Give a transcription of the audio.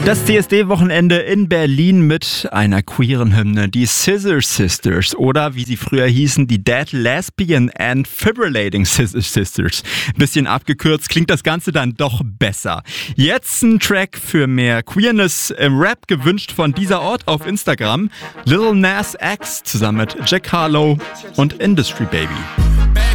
Das CSD-Wochenende in Berlin mit einer queeren Hymne, die Scissor Sisters oder wie sie früher hießen, die Dead Lesbian and Fibrillating Scissor Sisters. Bisschen abgekürzt, klingt das Ganze dann doch besser. Jetzt ein Track für mehr Queerness im Rap, gewünscht von dieser Ort auf Instagram. Lil Nas X zusammen mit Jack Harlow und Industry Baby.